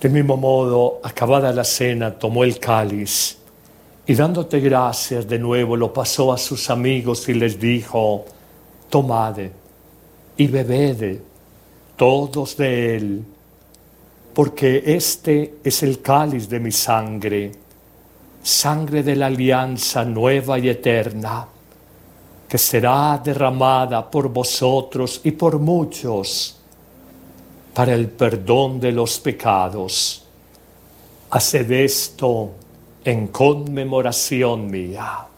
Del mismo modo, acabada la cena, tomó el cáliz y dándote gracias de nuevo, lo pasó a sus amigos y les dijo: tomad y bebed todos de él, porque este es el cáliz de mi sangre, sangre de la alianza nueva y eterna, que será derramada por vosotros y por muchos para el perdón de los pecados. Haced esto en conmemoración mía.